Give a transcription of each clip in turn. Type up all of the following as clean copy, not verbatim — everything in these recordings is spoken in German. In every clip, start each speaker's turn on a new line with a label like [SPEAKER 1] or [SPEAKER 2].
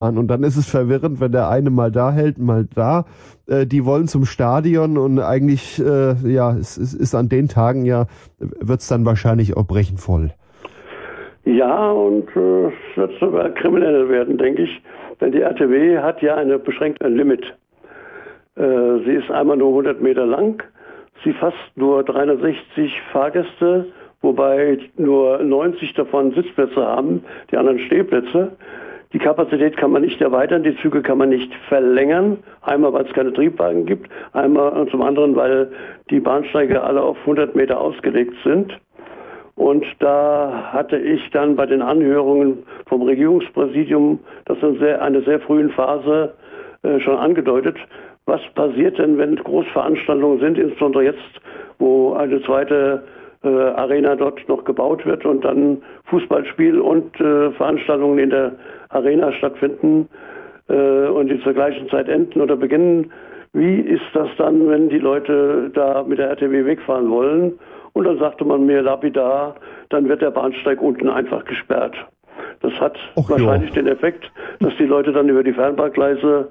[SPEAKER 1] Und dann ist es verwirrend, wenn der eine mal da hält, mal da. Die wollen zum Stadion und eigentlich, es ist an den Tagen wird's dann wahrscheinlich auch brechend voll.
[SPEAKER 2] Ja, und es wird sogar kriminell werden, denke ich. Denn die RTW hat ja ein beschränktes Limit. Sie ist einmal nur 100 Meter lang. Sie fasst nur 360 Fahrgäste, wobei nur 90 davon Sitzplätze haben, die anderen Stehplätze. Die Kapazität kann man nicht erweitern, die Züge kann man nicht verlängern. Einmal, weil es keine Triebwagen gibt, einmal und zum anderen, weil die Bahnsteige alle auf 100 Meter ausgelegt sind. Und da hatte ich dann bei den Anhörungen vom Regierungspräsidium das in einer sehr frühen Phase schon angedeutet. Was passiert denn, wenn Großveranstaltungen sind, insbesondere jetzt, wo eine zweite Arena dort noch gebaut wird und dann Fußballspiel und Veranstaltungen in der Arena stattfinden und die zur gleichen Zeit enden oder beginnen. Wie ist das dann, wenn die Leute da mit der RTW wegfahren wollen? Und dann sagte man mir lapidar, dann wird der Bahnsteig unten einfach gesperrt. Das hat wahrscheinlich den Effekt, dass die Leute dann über die Fernbahngleise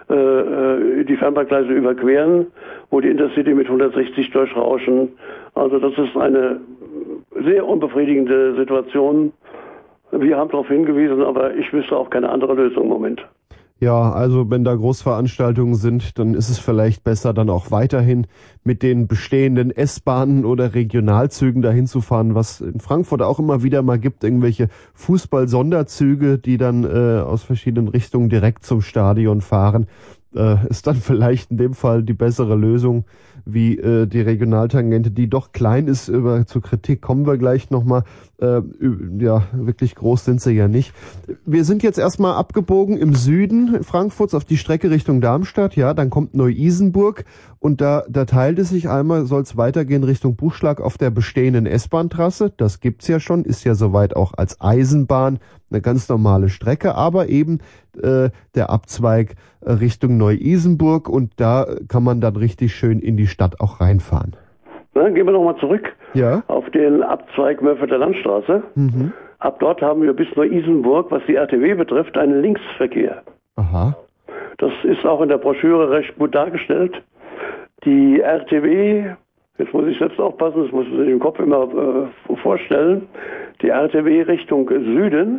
[SPEAKER 2] überqueren, wo die Intercity mit 160 durchrauschen. Also das ist eine sehr unbefriedigende Situation. Wir haben darauf hingewiesen, aber ich wüsste auch keine andere Lösung im Moment.
[SPEAKER 1] Ja, also wenn da Großveranstaltungen sind, dann ist es vielleicht besser, dann auch weiterhin mit den bestehenden S-Bahnen oder Regionalzügen dahin zu fahren, was in Frankfurt auch immer wieder mal gibt, irgendwelche Fußball-Sonderzüge, die dann aus verschiedenen Richtungen direkt zum Stadion fahren. Ist dann vielleicht in dem Fall die bessere Lösung wie die Regionaltangente, die doch klein ist. Zur Kritik kommen wir gleich nochmal. Wirklich groß sind sie ja nicht. Wir sind jetzt erstmal abgebogen im Süden Frankfurts auf die Strecke Richtung Darmstadt. Ja, dann kommt Neu-Isenburg und da teilt es sich einmal, soll es weitergehen Richtung Buchschlag auf der bestehenden S-Bahn-Trasse. Das gibt's ja schon, ist ja soweit auch als Eisenbahn eine ganz normale Strecke, aber eben der Abzweig Richtung Neu-Isenburg und da kann man dann richtig schön in die Stadt auch reinfahren.
[SPEAKER 2] Na, gehen wir nochmal zurück auf den Abzweig Mörfelder Landstraße. Mhm. Ab dort haben wir bis Neu-Isenburg, was die RTW betrifft, einen Linksverkehr.
[SPEAKER 1] Aha.
[SPEAKER 2] Das ist auch in der Broschüre recht gut dargestellt. Die RTW, jetzt muss ich selbst aufpassen, das muss man sich im Kopf immer vorstellen, die RTW Richtung Süden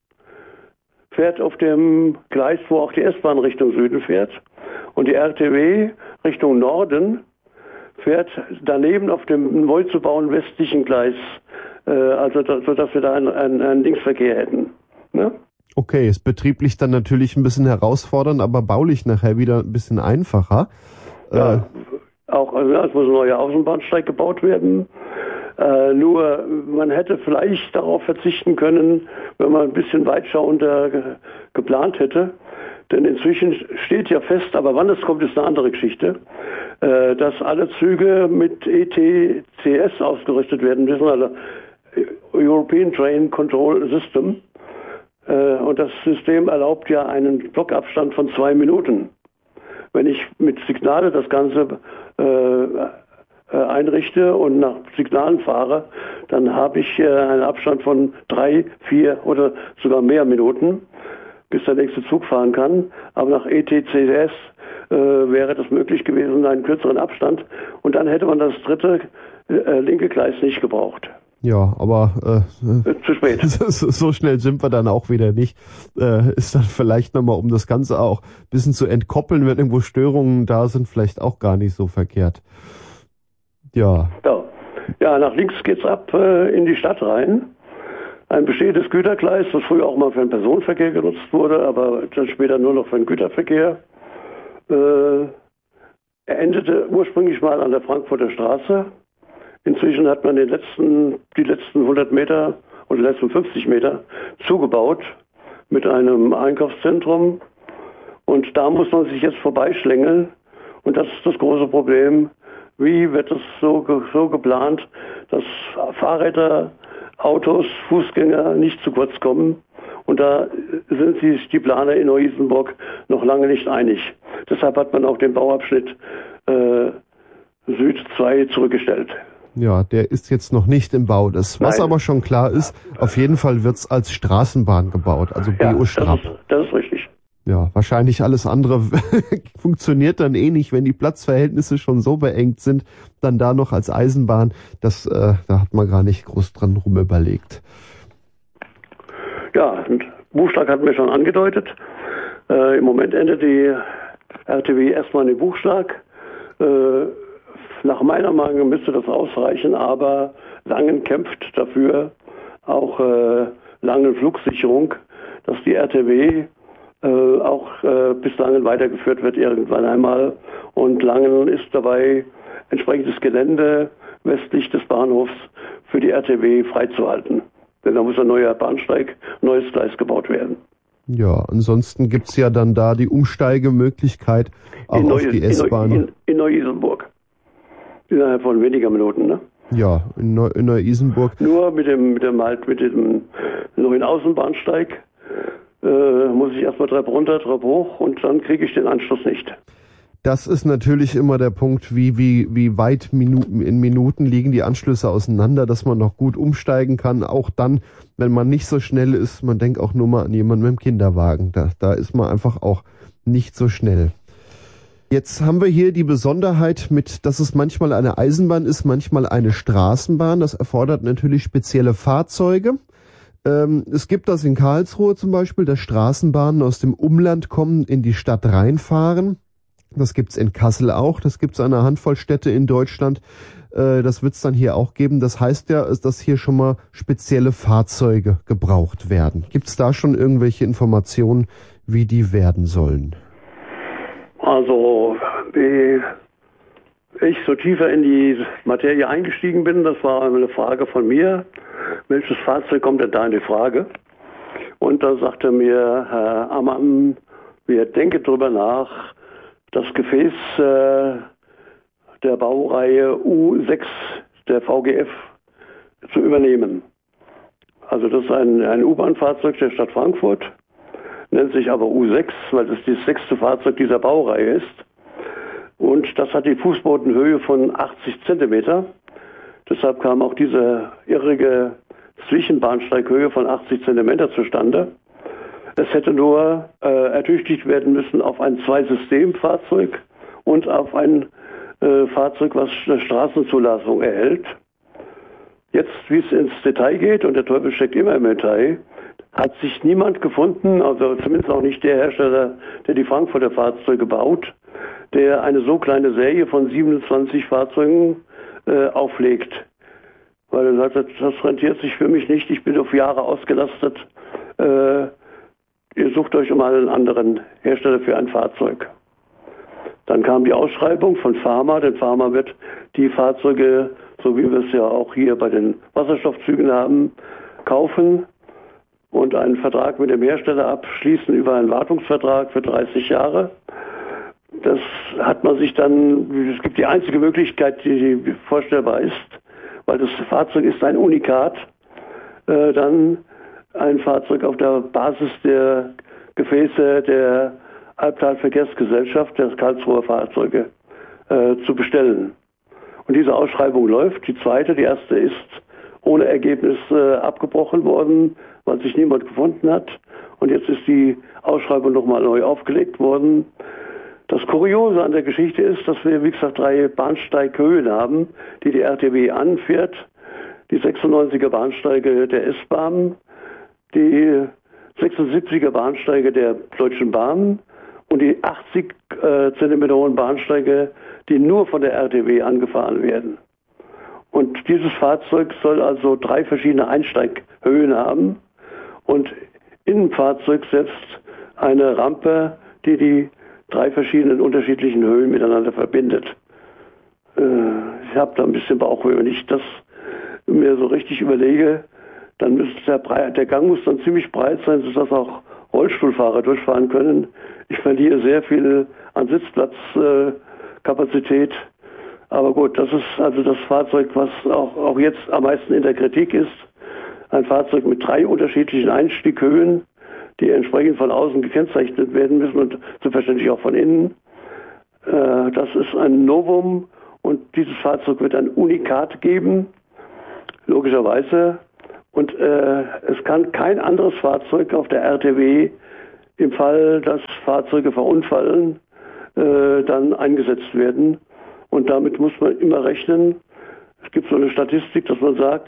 [SPEAKER 2] fährt auf dem Gleis, wo auch die S-Bahn Richtung Süden fährt. Und die RTW Richtung Norden fährt daneben auf dem neu zu bauen westlichen Gleis, sodass wir da einen Linksverkehr hätten. Ne?
[SPEAKER 1] Okay, ist betrieblich dann natürlich ein bisschen herausfordernd, aber baulich nachher wieder ein bisschen einfacher.
[SPEAKER 2] Ja, es muss ein neuer Außenbahnsteig gebaut werden. Nur man hätte vielleicht darauf verzichten können, wenn man ein bisschen weitschauender geplant hätte. Denn inzwischen steht ja fest, aber wann es kommt, ist eine andere Geschichte, dass alle Züge mit ETCS ausgerüstet werden müssen, also European Train Control System. Und das System erlaubt ja einen Blockabstand von 2 Minuten. Wenn ich mit Signale das Ganze einrichte und nach Signalen fahre, dann habe ich einen Abstand von 3, 4 oder sogar mehr Minuten, bis der nächste Zug fahren kann. Aber nach ETCS wäre das möglich gewesen, einen kürzeren Abstand. Und dann hätte man das dritte linke Gleis nicht gebraucht.
[SPEAKER 1] Ja, aber
[SPEAKER 2] zu spät.
[SPEAKER 1] So schnell sind wir dann auch wieder nicht. Ist dann vielleicht nochmal, um das Ganze auch ein bisschen zu entkoppeln, wenn irgendwo Störungen da sind, vielleicht auch gar nicht so verkehrt. Ja.
[SPEAKER 2] Ja, nach links geht's ab in die Stadt rein. Ein bestehendes Gütergleis, das früher auch mal für den Personenverkehr genutzt wurde, aber dann später nur noch für den Güterverkehr. Er endete ursprünglich mal an der Frankfurter Straße. Inzwischen hat man die letzten 100 Meter und die letzten 50 Meter zugebaut mit einem Einkaufszentrum. Und da muss man sich jetzt vorbeischlängeln. Und das ist das große Problem. Wie wird es so geplant, dass Fahrräder, Autos, Fußgänger nicht zu kurz kommen? Und da sind sich die Planer in Neu-Isenburg noch lange nicht einig. Deshalb hat man auch den Bauabschnitt Süd 2 zurückgestellt.
[SPEAKER 1] Ja, der ist jetzt noch nicht im Bau. Was aber schon klar ist, auf jeden Fall wird es als Straßenbahn gebaut, also BO Strapp.
[SPEAKER 2] Das ist richtig.
[SPEAKER 1] Ja, wahrscheinlich alles andere funktioniert dann eh nicht, wenn die Platzverhältnisse schon so beengt sind, dann da noch als Eisenbahn, da hat man gar nicht groß dran rumüberlegt.
[SPEAKER 2] Ja, und Buchschlag hatten wir schon angedeutet. Im Moment endet die RTW erstmal in den Buchschlag. Nach meiner Meinung müsste das ausreichen, aber Langen kämpft dafür, auch Langen Flugsicherung, dass die RTW auch bis Langen weitergeführt wird irgendwann einmal. Und Langen ist dabei, entsprechendes Gelände westlich des Bahnhofs für die RTW freizuhalten. Denn da muss ein neuer Bahnsteig, neues Gleis gebaut werden.
[SPEAKER 1] Ja, ansonsten gibt's ja dann da die Umsteigemöglichkeit auch auf die S-Bahn.
[SPEAKER 2] In Neu-Isenburg. Innerhalb von weniger Minuten, ne?
[SPEAKER 1] Ja, in Neu-Isenburg.
[SPEAKER 2] Nur mit dem neuen Außenbahnsteig muss ich erstmal Treppe runter, Treppe hoch und dann kriege ich den Anschluss nicht.
[SPEAKER 1] Das ist natürlich immer der Punkt, wie weit in Minuten liegen die Anschlüsse auseinander, dass man noch gut umsteigen kann. Auch dann, wenn man nicht so schnell ist, man denkt auch nur mal an jemanden mit dem Kinderwagen. Da ist man einfach auch nicht so schnell. Jetzt haben wir hier die Besonderheit dass es manchmal eine Eisenbahn ist, manchmal eine Straßenbahn. Das erfordert natürlich spezielle Fahrzeuge. Es gibt das in Karlsruhe zum Beispiel, dass Straßenbahnen aus dem Umland kommen, in die Stadt reinfahren. Das gibt's in Kassel auch, das gibt's an einer Handvoll Städte in Deutschland. Das wird's dann hier auch geben. Das heißt ja, dass hier schon mal spezielle Fahrzeuge gebraucht werden. Gibt's da schon irgendwelche Informationen, wie die werden sollen?
[SPEAKER 2] Also, wie ich so tiefer in die Materie eingestiegen bin, das war eine Frage von mir. Welches Fahrzeug kommt denn da in die Frage? Und da sagte mir Herr Ammann, wir denken drüber nach, das Gefäß der Baureihe U6 der VGF zu übernehmen. Also das ist ein U-Bahn-Fahrzeug der Stadt Frankfurt, nennt sich aber U6, weil es das 6. Fahrzeug dieser Baureihe ist. Und das hat die Fußbodenhöhe von 80 Zentimeter. Deshalb kam auch diese irrige Zwischenbahnsteighöhe von 80 Zentimeter zustande. Es hätte nur ertüchtigt werden müssen auf ein Zwei-System-Fahrzeug und auf ein Fahrzeug, was eine Straßenzulassung erhält. Jetzt, wie es ins Detail geht, und der Teufel steckt immer im Detail, hat sich niemand gefunden, also zumindest auch nicht der Hersteller, der die Frankfurter Fahrzeuge baut, der eine so kleine Serie von 27 Fahrzeugen auflegt. Weil er sagt, das rentiert sich für mich nicht, ich bin auf Jahre ausgelastet. Ihr sucht euch mal einen anderen Hersteller für ein Fahrzeug. Dann kam die Ausschreibung von Pharma, denn Pharma wird die Fahrzeuge, so wie wir es ja auch hier bei den Wasserstoffzügen haben, kaufen und einen Vertrag mit dem Hersteller abschließen über einen Wartungsvertrag für 30 Jahre. Das hat man sich dann, es gibt die einzige Möglichkeit, die vorstellbar ist, weil das Fahrzeug ist ein Unikat, dann ein Fahrzeug auf der Basis der Gefäße der Albtalverkehrsgesellschaft, der Karlsruher Fahrzeuge, zu bestellen. Und diese Ausschreibung läuft. Die zweite, die erste ist ohne Ergebnis abgebrochen worden, weil sich niemand gefunden hat. Und jetzt ist die Ausschreibung nochmal neu aufgelegt worden. Das Kuriose an der Geschichte ist, dass wir, wie gesagt, 3 Bahnsteighöhen haben, die die RTW anfährt. Die 96er Bahnsteige der S-Bahn, die 76er Bahnsteige der Deutschen Bahn und die 80 Zentimeter hohen Bahnsteige, die nur von der RTW angefahren werden. Und dieses Fahrzeug soll also 3 verschiedene Einsteighöhen haben und im Fahrzeug selbst eine Rampe, die die 3 verschiedenen unterschiedlichen Höhen miteinander verbindet. Ich habe da ein bisschen Bauchweh. Wenn ich das mir so richtig überlege, dann müsste der Gang muss dann ziemlich breit sein, sodass auch Rollstuhlfahrer durchfahren können. Ich verliere sehr viel an Sitzplatzkapazität. Aber gut, das ist also das Fahrzeug, was auch jetzt am meisten in der Kritik ist. Ein Fahrzeug mit 3 unterschiedlichen Einstieghöhen, die entsprechend von außen gekennzeichnet werden müssen und selbstverständlich auch von innen. Das ist ein Novum und dieses Fahrzeug wird ein Unikat geben, logischerweise. Und es kann kein anderes Fahrzeug auf der RTW im Fall, dass Fahrzeuge verunfallen, dann eingesetzt werden. Und damit muss man immer rechnen. Es gibt so eine Statistik, dass man sagt,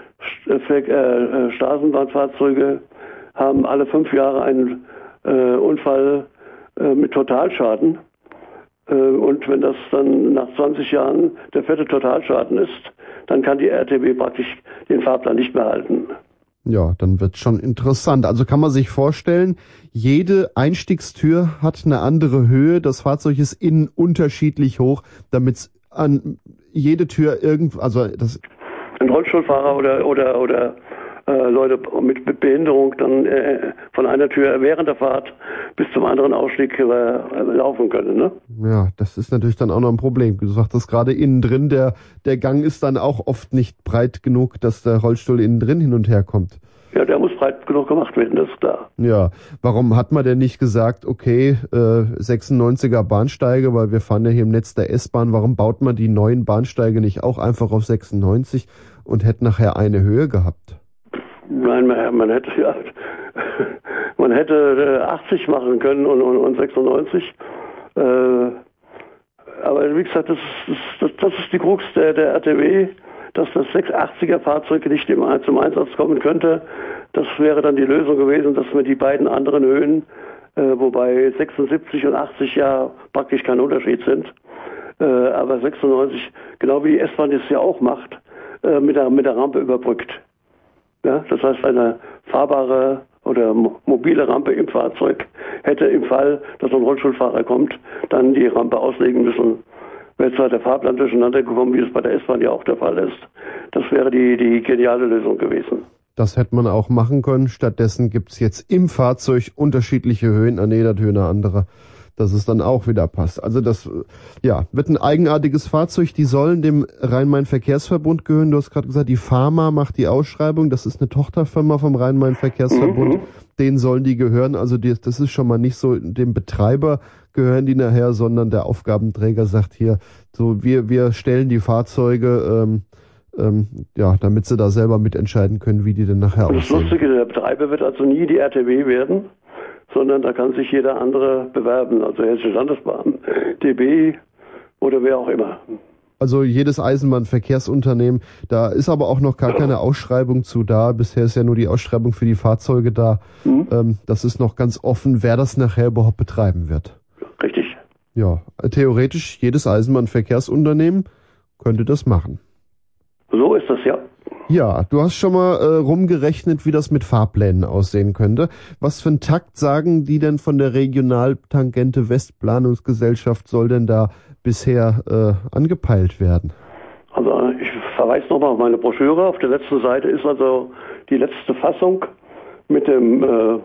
[SPEAKER 2] Straßenbahnfahrzeuge haben alle 5 Jahre einen Unfall mit Totalschaden. Und wenn das dann nach 20 Jahren der 4. Totalschaden ist, dann kann die RTW praktisch den Fahrplan nicht mehr halten.
[SPEAKER 1] Ja, dann wird schon interessant. Also kann man sich vorstellen, jede Einstiegstür hat eine andere Höhe. Das Fahrzeug ist innen unterschiedlich hoch, damit an jede Tür
[SPEAKER 2] ein Rollstuhlfahrer oder Leute mit Behinderung dann von einer Tür während der Fahrt bis zum anderen Ausstieg laufen können. Ne?
[SPEAKER 1] Ja, das ist natürlich dann auch noch ein Problem. Du sagtest gerade innen drin, der Gang ist dann auch oft nicht breit genug, dass der Rollstuhl innen drin hin und her kommt.
[SPEAKER 2] Ja, der muss breit genug gemacht werden, das ist klar.
[SPEAKER 1] Ja, warum hat man denn nicht gesagt, okay, 96er Bahnsteige, weil wir fahren ja hier im Netz der S-Bahn, warum baut man die neuen Bahnsteige nicht auch einfach auf 96 und hätte nachher eine Höhe gehabt?
[SPEAKER 2] Nein, man hätte 80 machen können und 96. Aber wie gesagt, das ist die Krux der RTW, dass das 680er Fahrzeug nicht zum Einsatz kommen könnte. Das wäre dann die Lösung gewesen, dass wir die beiden anderen Höhen, wobei 76 und 80 ja praktisch kein Unterschied sind, aber 96, genau wie die S-Bahn das ja auch macht, mit der Rampe überbrückt. Ja, das heißt, eine fahrbare oder mobile Rampe im Fahrzeug hätte im Fall, dass ein Rollstuhlfahrer kommt, dann die Rampe auslegen müssen. Wäre zwar der Fahrplan durcheinander gekommen, wie es bei der S-Bahn ja auch der Fall ist. Das wäre die geniale Lösung gewesen.
[SPEAKER 1] Das hätte man auch machen können. Stattdessen gibt's jetzt im Fahrzeug unterschiedliche Höhen, an jeder Tür eine andere, dass es dann auch wieder passt. Also das wird ein eigenartiges Fahrzeug. Die sollen dem Rhein-Main-Verkehrsverbund gehören. Du hast gerade gesagt, die Pharma macht die Ausschreibung. Das ist eine Tochterfirma vom Rhein-Main-Verkehrsverbund. Denen sollen die gehören. Also das ist schon mal nicht so, dem Betreiber gehören die nachher, sondern der Aufgabenträger sagt hier, so wir stellen die Fahrzeuge, damit sie da selber mitentscheiden können, wie die denn nachher aussehen.
[SPEAKER 2] Das Lustige, der Betreiber wird also nie die RTW werden, sondern da kann sich jeder andere bewerben, also Hessische Landesbahn, DB oder wer auch immer.
[SPEAKER 1] Also jedes Eisenbahnverkehrsunternehmen, da ist aber auch noch gar keine Ausschreibung zu da. Bisher ist ja nur die Ausschreibung für die Fahrzeuge da. Das ist noch ganz offen, wer das nachher überhaupt betreiben wird.
[SPEAKER 2] Richtig.
[SPEAKER 1] Ja, theoretisch jedes Eisenbahnverkehrsunternehmen könnte das machen.
[SPEAKER 2] So ist das, ja.
[SPEAKER 1] Ja, du hast schon mal rumgerechnet, wie das mit Fahrplänen aussehen könnte. Was für einen Takt sagen die denn von der Regionaltangente Westplanungsgesellschaft soll denn da bisher angepeilt werden?
[SPEAKER 2] Also ich verweise nochmal auf meine Broschüre. Auf der letzten Seite ist also die letzte Fassung mit dem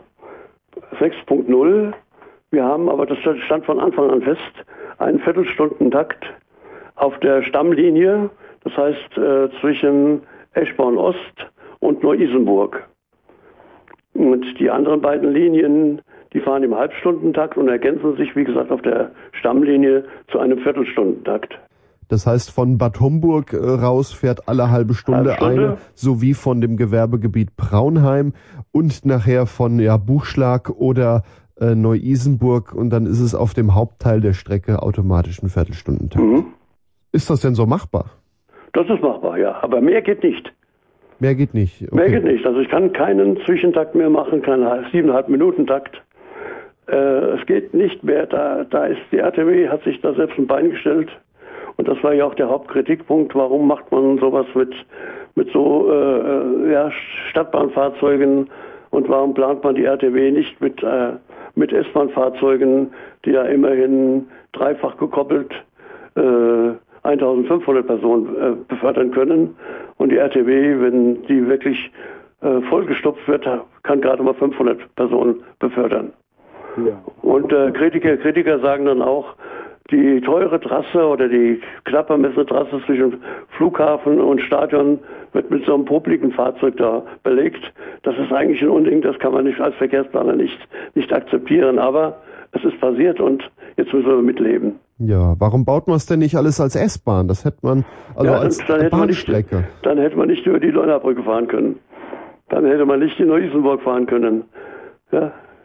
[SPEAKER 2] 6.0. Wir haben, aber das stand von Anfang an fest, einen Viertelstundentakt auf der Stammlinie, das heißt zwischen Eschborn Ost und Neu-Isenburg. Und die anderen beiden Linien, die fahren im Halbstundentakt und ergänzen sich, wie gesagt, auf der Stammlinie zu einem Viertelstundentakt.
[SPEAKER 1] Das heißt, von Bad Homburg raus fährt alle halbe Stunde eine, sowie von dem Gewerbegebiet Braunheim und nachher von Buchschlag oder Neu-Isenburg, und dann ist es auf dem Hauptteil der Strecke automatisch ein Viertelstundentakt. Ist das denn so machbar? Das
[SPEAKER 2] ist machbar, ja. Aber mehr geht nicht.
[SPEAKER 1] Mehr geht nicht? Okay.
[SPEAKER 2] Mehr geht nicht. Also ich kann keinen Zwischentakt mehr machen, keinen 7,5-Minuten-Takt. Es geht nicht mehr. Da ist die RTW, hat sich da selbst ein Bein gestellt. Und das war ja auch der Hauptkritikpunkt. Warum macht man sowas mit so Stadtbahnfahrzeugen? Und warum plant man die RTW nicht mit S-Bahn-Fahrzeugen, die ja immerhin dreifach gekoppelt 1500 Personen befördern können. Und die RTW, wenn die wirklich vollgestopft wird, kann gerade mal 500 Personen befördern. Ja. Und Kritiker sagen dann auch, die teure Trasse oder die knapp ermessene Trasse zwischen Flughafen und Stadion wird mit so einem publiken Fahrzeug da belegt. Das ist eigentlich ein Unding, das kann man nicht als Verkehrsplaner nicht akzeptieren. Aber es ist passiert und jetzt müssen wir mitleben.
[SPEAKER 1] Ja, warum baut man es denn nicht alles als S-Bahn? Das hätte man als Bahnstrecke.
[SPEAKER 2] Dann hätte man nicht über die Leunabrücke fahren können. Dann hätte man nicht in Neu-Isenburg fahren können. Ja.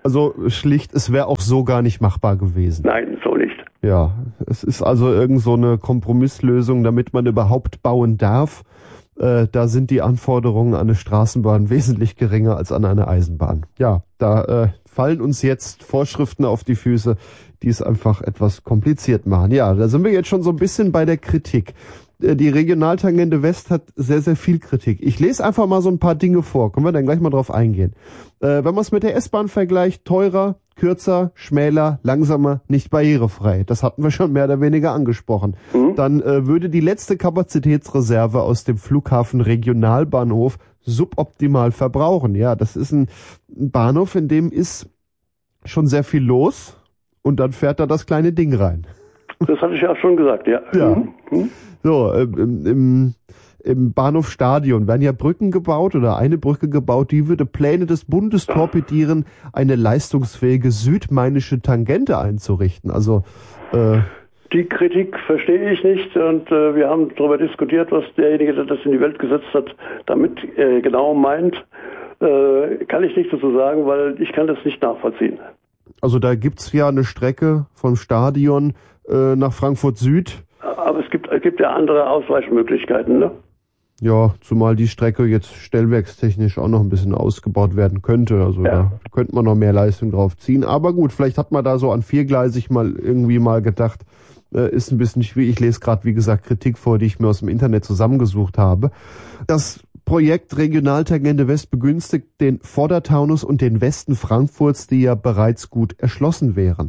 [SPEAKER 1] Also schlicht, es wäre auch so gar nicht machbar gewesen.
[SPEAKER 2] Nein, so nicht.
[SPEAKER 1] Ja, es ist also irgend so eine Kompromisslösung, damit man überhaupt bauen darf. Da sind die Anforderungen an eine Straßenbahn wesentlich geringer als an eine Eisenbahn. Ja, da fallen uns jetzt Vorschriften auf die Füße, die es einfach etwas kompliziert machen. Ja, da sind wir jetzt schon so ein bisschen bei der Kritik. Die Regionaltangente West hat sehr, sehr viel Kritik. Ich lese einfach mal so ein paar Dinge vor. Können wir dann gleich mal drauf eingehen. Wenn man es mit der S-Bahn vergleicht, teurer, kürzer, schmäler, langsamer, nicht barrierefrei. Das hatten wir schon mehr oder weniger angesprochen. Dann würde die letzte Kapazitätsreserve aus dem Flughafen Regionalbahnhof suboptimal verbrauchen. Ja, das ist ein Bahnhof, in dem ist schon sehr viel los und dann fährt da das kleine Ding rein.
[SPEAKER 2] Das hatte ich ja schon gesagt, ja.
[SPEAKER 1] Ja. So, im Bahnhof Stadion werden ja Brücken gebaut oder eine Brücke gebaut, die würde Pläne des Bundes torpedieren, eine leistungsfähige südmainische Tangente einzurichten. Also
[SPEAKER 2] die Kritik verstehe ich nicht und wir haben darüber diskutiert, was derjenige, der das in die Welt gesetzt hat, damit genau meint. Kann ich nicht dazu sagen, weil ich kann das nicht nachvollziehen.
[SPEAKER 1] Also da gibt's ja eine Strecke vom Stadion nach Frankfurt Süd.
[SPEAKER 2] Aber es gibt ja andere Ausweichmöglichkeiten, ne?
[SPEAKER 1] Ja, zumal die Strecke jetzt stellwerkstechnisch auch noch ein bisschen ausgebaut werden könnte. Also da könnte man noch mehr Leistung drauf ziehen. Aber gut, vielleicht hat man da so an viergleisig irgendwie mal gedacht, ist ein bisschen schwierig. Ich lese gerade, wie gesagt, Kritik vor, die ich mir aus dem Internet zusammengesucht habe. Das Projekt Regionaltangente West begünstigt den Vordertaunus und den Westen Frankfurts, die ja bereits gut erschlossen wären.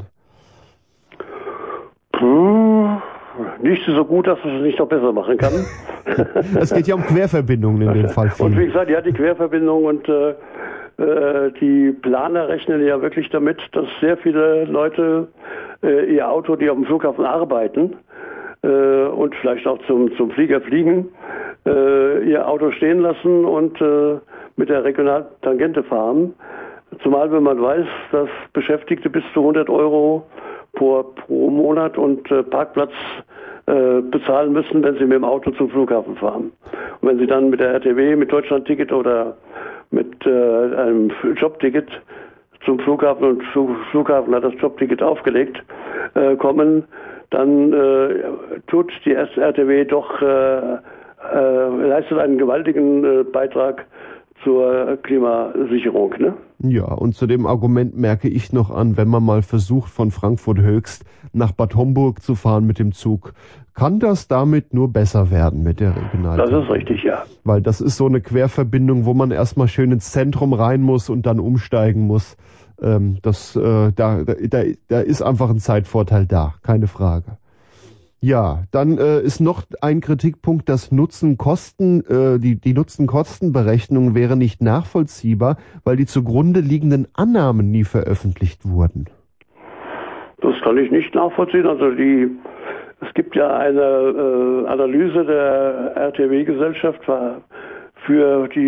[SPEAKER 2] Nicht so gut, dass man es nicht noch besser machen kann.
[SPEAKER 1] Es geht ja um Querverbindungen in dem Fall.
[SPEAKER 2] Und wie gesagt, ja, die Querverbindung und die Planer rechnen ja wirklich damit, dass sehr viele Leute ihr Auto, die auf dem Flughafen arbeiten und vielleicht auch zum Flieger fliegen, ihr Auto stehen lassen und mit der Regionaltangente fahren. Zumal wenn man weiß, dass Beschäftigte bis zu 100 Euro pro Monat und Parkplatz bezahlen müssen, wenn sie mit dem Auto zum Flughafen fahren. Und wenn sie dann mit der RTW, mit Deutschlandticket oder mit einem Jobticket zum Flughafen und Flughafen hat das Jobticket aufgelegt, kommen, dann tut die RTW doch, leistet einen gewaltigen Beitrag zur Klimasicherung, ne?
[SPEAKER 1] Ja, und zu dem Argument merke ich noch an, wenn man mal versucht, von Frankfurt Höchst nach Bad Homburg zu fahren mit dem Zug, kann das damit nur besser werden mit der Regionaltangente.
[SPEAKER 2] Das ist richtig, ja.
[SPEAKER 1] Weil das ist so eine Querverbindung, wo man erstmal schön ins Zentrum rein muss und dann umsteigen muss. Da ist einfach ein Zeitvorteil da, keine Frage. Ja, dann ist noch ein Kritikpunkt, das Nutzen-Kosten, die Nutzen-Kosten-Berechnung wäre nicht nachvollziehbar, weil die zugrunde liegenden Annahmen nie veröffentlicht wurden.
[SPEAKER 2] Das kann ich nicht nachvollziehen. Also es gibt ja eine Analyse der RTW-Gesellschaft für die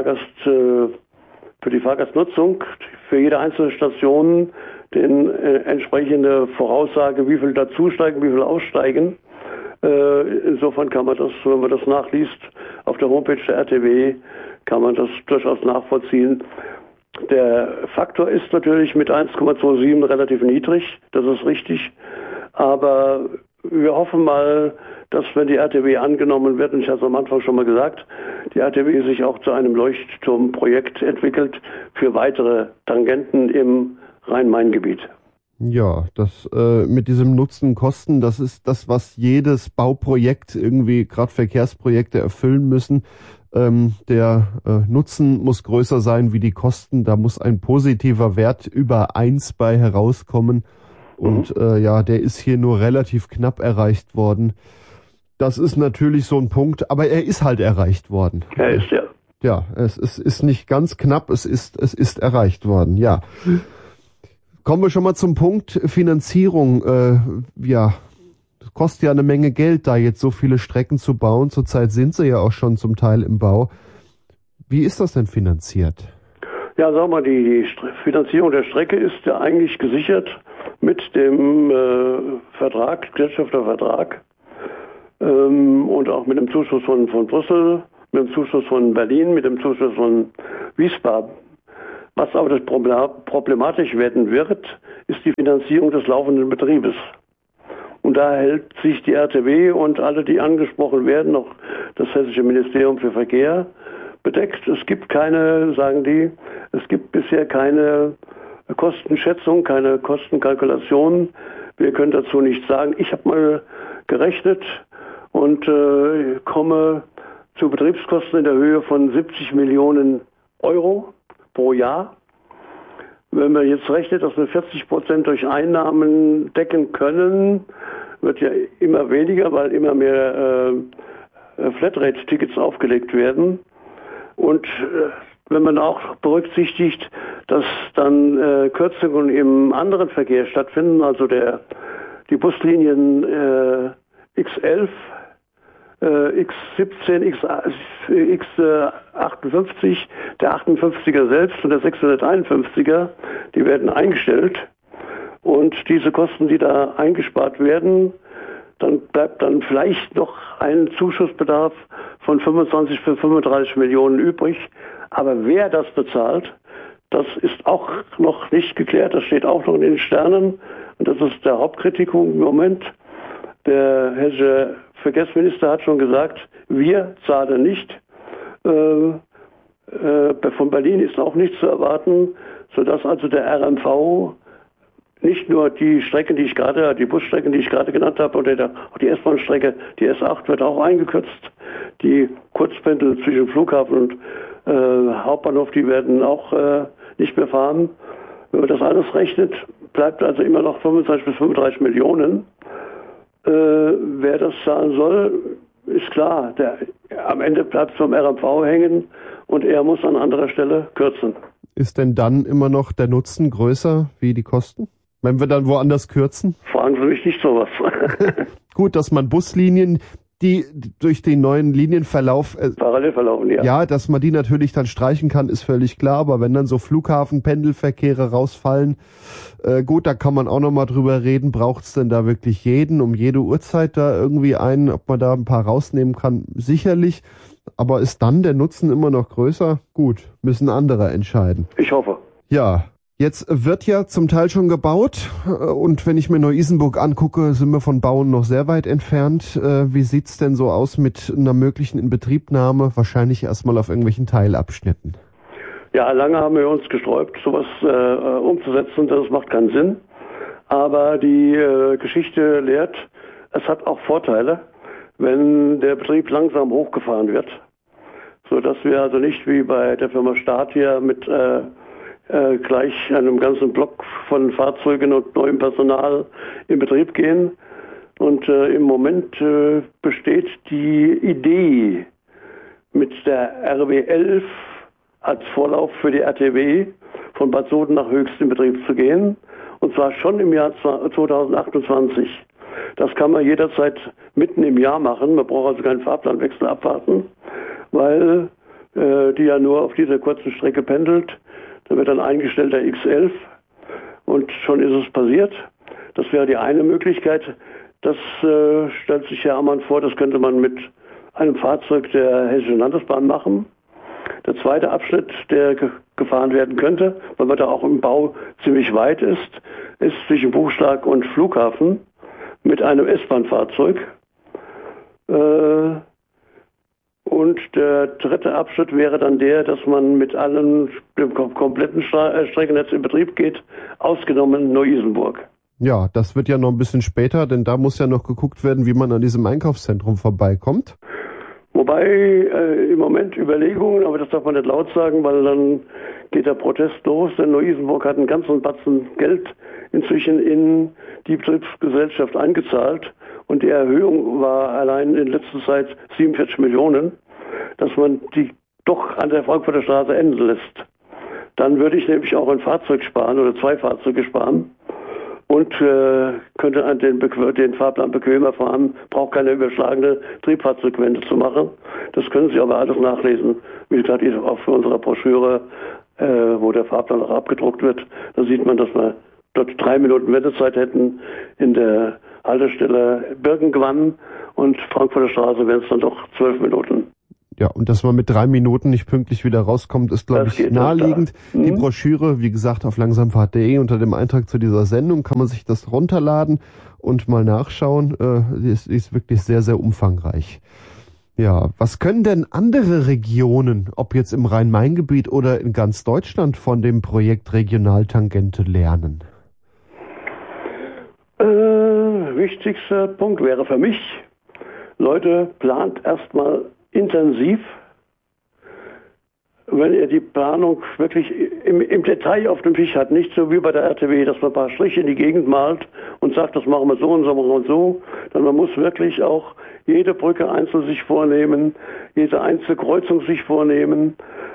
[SPEAKER 2] Fahrgastnutzung, für jede einzelne Station den entsprechende Voraussage, wie viel dazusteigen, wie viel aussteigen. Insofern kann man das, wenn man das nachliest, auf der Homepage der RTW, kann man das durchaus nachvollziehen. Der Faktor ist natürlich mit 1,27 relativ niedrig, das ist richtig. Aber wir hoffen mal, dass wenn die RTW angenommen wird, und ich habe es am Anfang schon mal gesagt, die RTW sich auch zu einem Leuchtturmprojekt entwickelt für weitere Tangenten im Rhein-Main-Gebiet.
[SPEAKER 1] Ja, das mit diesem Nutzen-Kosten, das ist das, was jedes Bauprojekt irgendwie, gerade Verkehrsprojekte erfüllen müssen. Der Nutzen muss größer sein wie die Kosten. Da muss ein positiver Wert über 1 bei herauskommen. Und der ist hier nur relativ knapp erreicht worden. Das ist natürlich so ein Punkt, aber er ist halt erreicht worden.
[SPEAKER 2] Er ist, ja.
[SPEAKER 1] Ja, es ist nicht ganz knapp, es ist erreicht worden, ja. Kommen wir schon mal zum Punkt Finanzierung. Das kostet ja eine Menge Geld, da jetzt so viele Strecken zu bauen. Zurzeit sind sie ja auch schon zum Teil im Bau. Wie ist das denn finanziert?
[SPEAKER 2] Ja, sagen wir mal, die Finanzierung der Strecke ist ja eigentlich gesichert mit dem Gesellschaftervertrag und auch mit dem Zuschuss von Brüssel, mit dem Zuschuss von Berlin, mit dem Zuschuss von Wiesbaden. Was aber das problematisch werden wird, ist die Finanzierung des laufenden Betriebes. Und da hält sich die RTW und alle, die angesprochen werden, auch das Hessische Ministerium für Verkehr, bedeckt. Es gibt keine, sagen die, es gibt bisher keine Kostenschätzung, keine Kostenkalkulation. Wir können dazu nichts sagen. Ich habe mal gerechnet und komme zu Betriebskosten in der Höhe von 70 Millionen Euro pro Jahr. Wenn man jetzt rechnet, dass wir 40% durch Einnahmen decken können, wird ja immer weniger, weil immer mehr Flatrate-Tickets aufgelegt werden. Und wenn man auch berücksichtigt, dass dann Kürzungen im anderen Verkehr stattfinden, also die Buslinien X11, X17, X58, der 58er selbst und der 651er, die werden eingestellt. Und diese Kosten, die da eingespart werden, dann bleibt dann vielleicht noch ein Zuschussbedarf von 25 bis 35 Millionen übrig. Aber wer das bezahlt, das ist auch noch nicht geklärt. Das steht auch noch in den Sternen. Und das ist der Hauptkritikpunkt im Moment. Der hessische Verkehrsminister hat schon gesagt, wir zahlen nicht. Von Berlin ist auch nichts zu erwarten, sodass also der RMV nicht nur die Strecken, die Busstrecken, die ich gerade genannt habe, oder auch die S-Bahn-Strecke, die S8 wird auch eingekürzt. Die Kurzpendel zwischen Flughafen und Hauptbahnhof, die werden auch nicht mehr fahren. Wenn man das alles rechnet, bleibt also immer noch 25 bis 35 Millionen. Wer das zahlen soll, ist klar. Am Ende bleibt es vom RMV hängen und er muss an anderer Stelle kürzen.
[SPEAKER 1] Ist denn dann immer noch der Nutzen größer wie die Kosten? Wenn wir dann woanders kürzen?
[SPEAKER 2] Fragen Sie mich nicht sowas.
[SPEAKER 1] Gut, dass man Buslinien, die durch den neuen Linienverlauf
[SPEAKER 2] parallel verlaufen, ja.
[SPEAKER 1] Ja, dass man die natürlich dann streichen kann, ist völlig klar. Aber wenn dann so Flughafen-Pendelverkehre rausfallen, gut, da kann man auch nochmal drüber reden. Braucht es denn da wirklich jeden, um jede Uhrzeit da irgendwie ob man da ein paar rausnehmen kann? Sicherlich. Aber ist dann der Nutzen immer noch größer? Gut, müssen andere entscheiden.
[SPEAKER 2] Ich hoffe.
[SPEAKER 1] Ja. Jetzt wird ja zum Teil schon gebaut und wenn ich mir Neu-Isenburg angucke, sind wir von Bauen noch sehr weit entfernt. Wie sieht's denn so aus mit einer möglichen Inbetriebnahme? Wahrscheinlich erstmal auf irgendwelchen Teilabschnitten.
[SPEAKER 2] Ja, lange haben wir uns gesträubt, sowas umzusetzen. Das macht keinen Sinn. Aber die Geschichte lehrt, es hat auch Vorteile, wenn der Betrieb langsam hochgefahren wird, sodass wir also nicht wie bei der Firma Statia mit gleich einem ganzen Block von Fahrzeugen und neuem Personal in Betrieb gehen. Und im Moment besteht die Idee, mit der RB 11 als Vorlauf für die RTW von Bad Soden nach Höchst in Betrieb zu gehen. Und zwar schon im Jahr 2028. Das kann man jederzeit mitten im Jahr machen. Man braucht also keinen Fahrplanwechsel abwarten, weil die ja nur auf dieser kurzen Strecke pendelt. Da wird dann eingestellt der X11 und schon ist es passiert. Das wäre die eine Möglichkeit. Das stellt sich Herr Ammann vor, das könnte man mit einem Fahrzeug der Hessischen Landesbahn machen. Der zweite Abschnitt, der gefahren werden könnte, weil man da auch im Bau ziemlich weit ist zwischen Buchschlag und Flughafen mit einem S-Bahn-Fahrzeug. Und der dritte Abschnitt wäre dann der, dass man mit dem kompletten Streckennetz in Betrieb geht, ausgenommen Neu-Isenburg.
[SPEAKER 1] Ja, das wird ja noch ein bisschen später, denn da muss ja noch geguckt werden, wie man an diesem Einkaufszentrum vorbeikommt.
[SPEAKER 2] Wobei im Moment Überlegungen, aber das darf man nicht laut sagen, weil dann geht der Protest los, denn Neu-Isenburg hat einen ganzen Batzen Geld inzwischen in die Betriebsgesellschaft eingezahlt. Und die Erhöhung war allein in letzter Zeit 47 Millionen, dass man die doch an der Frankfurter Straße enden lässt. Dann würde ich nämlich auch ein Fahrzeug sparen oder 2 Fahrzeuge sparen und könnte den Fahrplan bequemer fahren, braucht keine überschlagene Triebfahrzeugwende zu machen. Das können Sie aber alles nachlesen. Wie gesagt, auch für unsere Broschüre, wo der Fahrplan auch abgedruckt wird. Da sieht man, dass wir dort 3 Minuten Wendezeit hätten in der Haltestelle Birkengwann und Frankfurter Straße wären es dann doch 12 Minuten.
[SPEAKER 1] Ja, und dass man mit 3 Minuten nicht pünktlich wieder rauskommt, ist, glaube ich, naheliegend. Die Broschüre, wie gesagt, auf langsamfahrt.de unter dem Eintrag zu dieser Sendung kann man sich das runterladen und mal nachschauen. Die ist wirklich sehr, sehr umfangreich. Ja, was können denn andere Regionen, ob jetzt im Rhein-Main-Gebiet oder in ganz Deutschland, von dem Projekt Regionaltangente lernen?
[SPEAKER 2] Wichtigster Punkt wäre für mich, Leute, plant erstmal intensiv, wenn ihr die Planung wirklich im Detail auf dem Tisch hat, nicht so wie bei der RTW, dass man ein paar Striche in die Gegend malt und sagt, das machen wir so und so und so, sondern man muss wirklich auch jede Brücke einzeln sich vornehmen, jede einzelne Kreuzung sich vornehmen,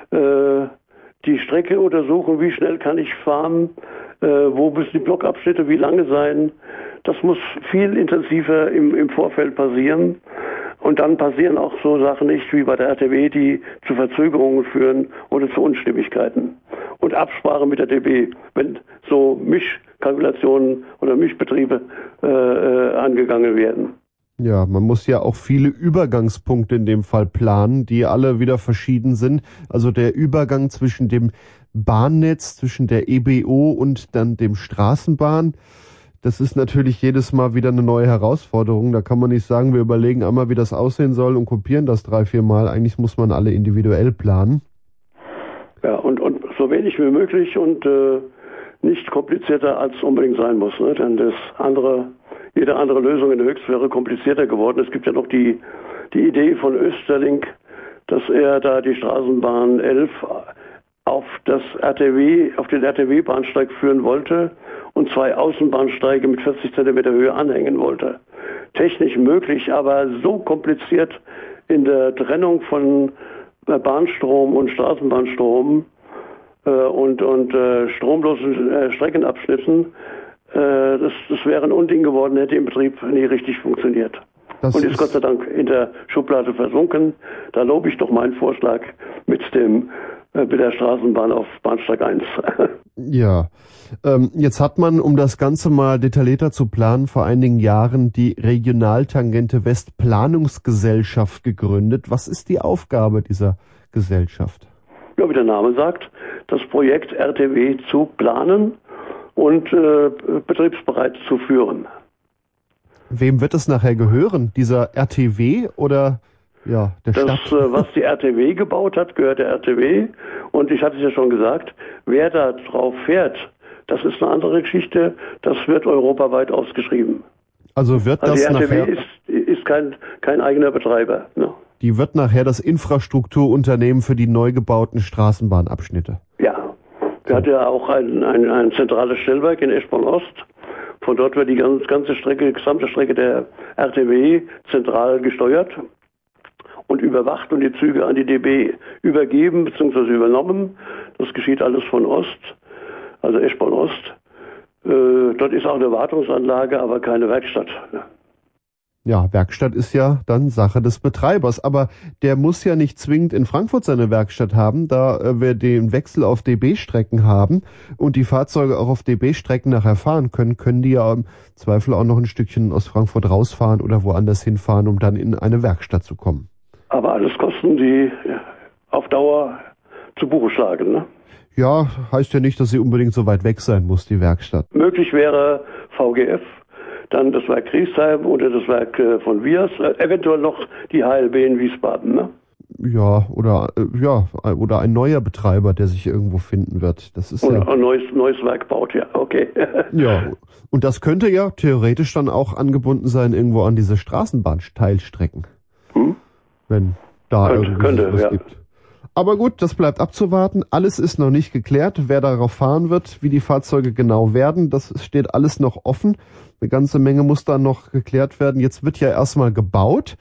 [SPEAKER 2] die Strecke untersuchen, wie schnell kann ich fahren, wo müssen die Blockabschnitte, wie lange sein. Das muss viel intensiver im Vorfeld passieren. Und dann passieren auch so Sachen nicht wie bei der RTW, die zu Verzögerungen führen oder zu Unstimmigkeiten. Und Absprache mit der DB, wenn so Mischkalkulationen oder Mischbetriebe angegangen werden.
[SPEAKER 1] Ja, man muss ja auch viele Übergangspunkte in dem Fall planen, die alle wieder verschieden sind. Also der Übergang zwischen dem Bahnnetz, zwischen der EBO und dann dem Straßenbahn. Das ist natürlich jedes Mal wieder eine neue Herausforderung. Da kann man nicht sagen, wir überlegen einmal, wie das aussehen soll und kopieren das 3-4 Mal. Eigentlich muss man alle individuell planen.
[SPEAKER 2] Ja, und so wenig wie möglich und nicht komplizierter als unbedingt sein muss. Ne? Denn jede andere Lösung in der Höchst wäre komplizierter geworden. Es gibt ja noch die Idee von Österlink, dass er da die Straßenbahn 11 auf den RTW-Bahnsteig führen wollte und 2 Außenbahnsteige mit 40 Zentimeter Höhe anhängen wollte. Technisch möglich, aber so kompliziert in der Trennung von Bahnstrom und Straßenbahnstrom und stromlosen Streckenabschnitten, das wäre ein Unding geworden, hätte im Betrieb nie richtig funktioniert. Und ist Gott sei Dank in der Schublade versunken. Da lobe ich doch meinen Vorschlag mit der Straßenbahn auf Bahnsteig 1.
[SPEAKER 1] Ja, jetzt hat man, um das Ganze mal detaillierter zu planen, vor einigen Jahren die Regionaltangente West Planungsgesellschaft gegründet. Was ist die Aufgabe dieser Gesellschaft?
[SPEAKER 2] Ja, wie der Name sagt, das Projekt RTW zu planen und betriebsbereit zu führen.
[SPEAKER 1] Wem wird es nachher gehören? Dieser RTW oder ja, der Stadt?
[SPEAKER 2] Das, was die RTW gebaut hat, gehört der RTW. Und ich hatte es ja schon gesagt, wer da drauf fährt, das ist eine andere Geschichte. Das wird europaweit ausgeschrieben.
[SPEAKER 1] Also wird das
[SPEAKER 2] die RTW
[SPEAKER 1] nachher
[SPEAKER 2] ist kein eigener Betreiber. Ne?
[SPEAKER 1] Die wird nachher das Infrastrukturunternehmen für die neu gebauten Straßenbahnabschnitte.
[SPEAKER 2] Ja, wir hatten ja auch ein zentrales Stellwerk in Eschborn-Ost. Von dort wird die gesamte Strecke der RTW zentral gesteuert und überwacht und die Züge an die DB übergeben bzw. übernommen. Das geschieht alles von Ost, also Eschborn-Ost. Dort ist auch eine Wartungsanlage, aber keine Werkstatt.
[SPEAKER 1] Ja, Werkstatt ist ja dann Sache des Betreibers, aber der muss ja nicht zwingend in Frankfurt seine Werkstatt haben, da wir den Wechsel auf DB-Strecken haben und die Fahrzeuge auch auf DB-Strecken nachher fahren können die ja im Zweifel auch noch ein Stückchen aus Frankfurt rausfahren oder woanders hinfahren, um dann in eine Werkstatt zu kommen. Aber
[SPEAKER 2] alles Kosten, die auf Dauer zu Buche schlagen, ne?
[SPEAKER 1] Ja, heißt ja nicht, dass sie unbedingt so weit weg sein muss, die Werkstatt.
[SPEAKER 2] Möglich wäre VGF, dann das Werk Griesheim oder das Werk von Wiers, eventuell noch die HLB in Wiesbaden, ne? Ja, oder ein neuer Betreiber, der sich irgendwo finden wird. Das ist ja ein neues Werk baut, ja, okay. Ja, und das könnte ja theoretisch dann auch angebunden sein irgendwo an diese Straßenbahnteilstrecken. Wenn da irgendwie was gibt. Aber gut, das bleibt abzuwarten. Alles ist noch nicht geklärt, wer darauf fahren wird, wie die Fahrzeuge genau werden. Das steht alles noch offen. Eine ganze Menge muss da noch geklärt werden. Jetzt wird ja erstmal gebaut.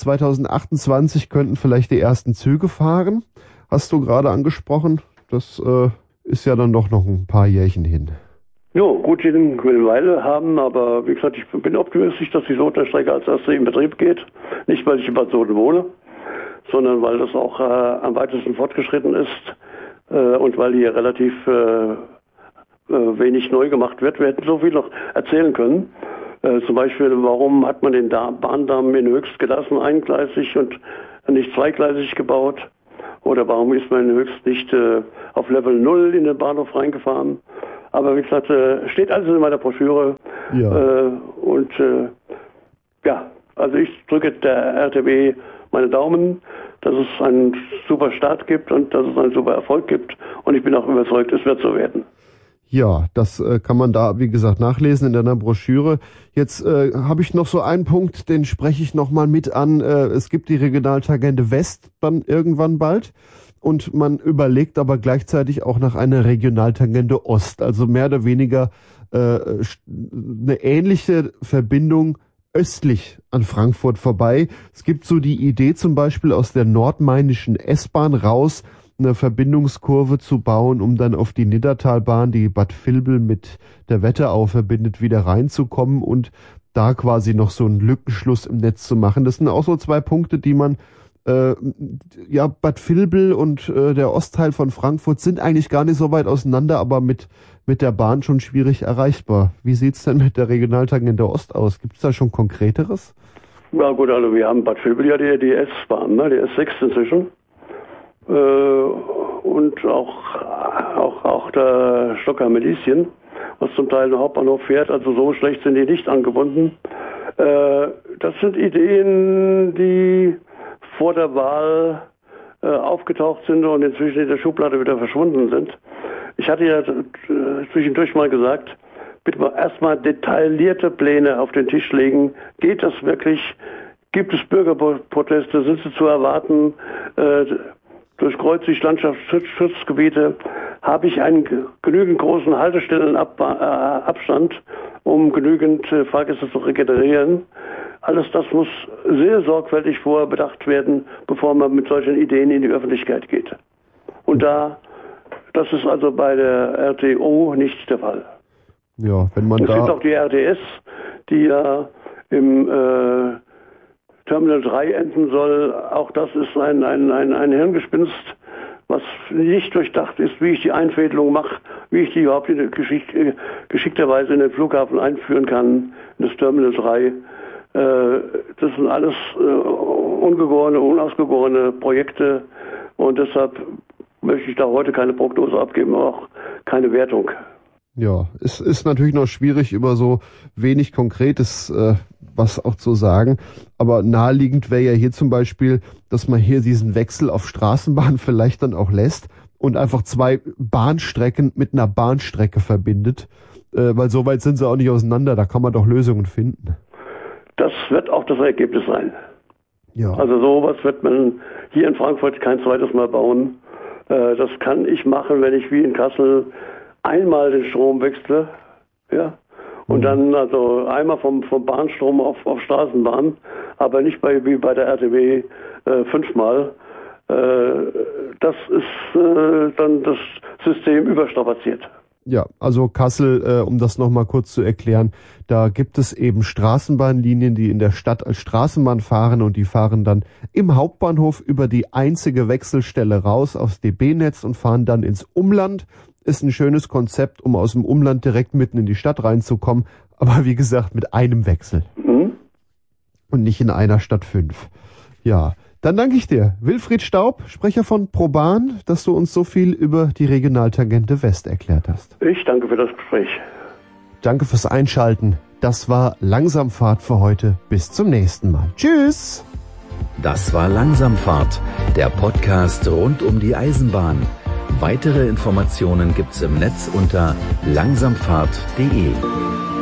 [SPEAKER 2] 2028 könnten vielleicht die ersten Züge fahren. Hast du gerade angesprochen. Das ist ja dann doch noch ein paar Jährchen hin. Jo, gut, die eine Weile haben, aber wie gesagt, ich bin optimistisch, dass die Sodenstrecke als erste in Betrieb geht. Nicht, weil ich in Bad Soden wohne, sondern weil das auch am weitesten fortgeschritten ist und weil hier relativ wenig neu gemacht wird. Wir hätten so viel noch erzählen können. Zum Beispiel, warum hat man den Bahndamm in Höchst gelassen, eingleisig und nicht zweigleisig gebaut? Oder warum ist man höchst nicht auf Level 0 in den Bahnhof reingefahren? Aber wie gesagt, steht alles in meiner Broschüre.
[SPEAKER 1] Ja.
[SPEAKER 2] Also ich drücke der RTW meine Daumen, dass es einen super Start gibt und dass es einen super Erfolg gibt. Und ich bin auch überzeugt, es wird so werden.
[SPEAKER 1] Ja, das kann man da, wie gesagt, nachlesen in deiner Broschüre. Jetzt habe ich noch so einen Punkt, den spreche ich nochmal mit an. Es gibt die Regionaltangente West dann irgendwann bald. Und man überlegt aber gleichzeitig auch nach einer Regionaltangente Ost. Also mehr oder weniger eine ähnliche Verbindung östlich an Frankfurt vorbei. Es gibt so die Idee zum Beispiel aus der nordmainischen S-Bahn raus, eine Verbindungskurve zu bauen, um dann auf die Niddertalbahn, die Bad Vilbel mit der Wetterau verbindet, wieder reinzukommen und da quasi noch so einen Lückenschluss im Netz zu machen. Das sind auch so zwei Punkte, die man Bad Vilbel und der Ostteil von Frankfurt sind eigentlich gar nicht so weit auseinander, aber mit der Bahn schon schwierig erreichbar. Wie sieht's denn mit der Regionaltangente Ost aus? Gibt's da schon Konkreteres?
[SPEAKER 2] Ja gut, also wir haben Bad Vilbel ja die S-Bahn, ne? Die S6 inzwischen. Und auch der Stockholm-Medicien, was zum Teil den Hauptbahnhof fährt, also so schlecht sind die nicht angebunden. Das sind Ideen, die vor der Wahl aufgetaucht sind und inzwischen in der Schublade wieder verschwunden sind. Ich hatte ja zwischendurch mal gesagt, bitte mal erstmal detaillierte Pläne auf den Tisch legen. Geht das wirklich? Gibt es Bürgerproteste? Sind sie zu erwarten? Durchkreuze ich Landschaftsschutzgebiete? Habe ich einen genügend großen Haltestellenabstand, um genügend Fahrgäste zu regenerieren? Alles das muss sehr sorgfältig vorher bedacht werden, bevor man mit solchen Ideen in die Öffentlichkeit geht. Und das ist also bei der RTO nicht der Fall.
[SPEAKER 1] Ja, wenn man
[SPEAKER 2] es gibt auch die RTS, die ja im Terminal 3 enden soll. Auch das ist ein Hirngespinst, was nicht durchdacht ist, wie ich die Einfädelung mache, wie ich die überhaupt geschickterweise in den Flughafen einführen kann, in das Terminal 3. Das sind alles ungegorene, unausgegorene Projekte und deshalb möchte ich da heute keine Prognose abgeben, auch keine Wertung.
[SPEAKER 1] Ja, es ist natürlich noch schwierig, über so wenig Konkretes was auch zu sagen, aber naheliegend wäre ja hier zum Beispiel, dass man hier diesen Wechsel auf Straßenbahn vielleicht dann auch lässt und einfach zwei Bahnstrecken mit einer Bahnstrecke verbindet, weil so weit sind sie auch nicht auseinander, da kann man doch Lösungen finden.
[SPEAKER 2] Das wird auch das Ergebnis sein.
[SPEAKER 1] Ja.
[SPEAKER 2] Also sowas wird man hier in Frankfurt kein zweites Mal bauen. Das kann ich machen, wenn ich wie in Kassel einmal den Strom wechsle, ja, und dann also einmal vom Bahnstrom auf Straßenbahn, aber nicht wie bei der RTW 5-mal. Das ist dann das System überstrapaziert.
[SPEAKER 1] Ja, also Kassel, um das nochmal kurz zu erklären, da gibt es eben Straßenbahnlinien, die in der Stadt als Straßenbahn fahren und die fahren dann im Hauptbahnhof über die einzige Wechselstelle raus aufs DB-Netz und fahren dann ins Umland. Ist ein schönes Konzept, um aus dem Umland direkt mitten in die Stadt reinzukommen, aber wie gesagt mit einem Wechsel und nicht in einer Stadt 5. Ja. Dann danke ich dir, Wilfried Staub, Sprecher von ProBahn, dass du uns so viel über die Regionaltangente West erklärt hast.
[SPEAKER 2] Ich danke für das Gespräch.
[SPEAKER 1] Danke fürs Einschalten. Das war Langsamfahrt für heute. Bis zum nächsten Mal. Tschüss.
[SPEAKER 3] Das war Langsamfahrt, der Podcast rund um die Eisenbahn. Weitere Informationen gibt's im Netz unter langsamfahrt.de.